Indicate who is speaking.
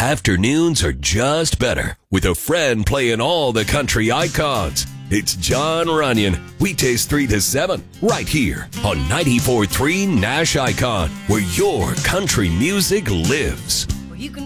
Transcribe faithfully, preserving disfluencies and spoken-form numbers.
Speaker 1: Afternoons are just better with a friend playing all the country icons. It's John Runyon, weekdays three to seven, right here on ninety-four point three Nash Icon, where your country music lives.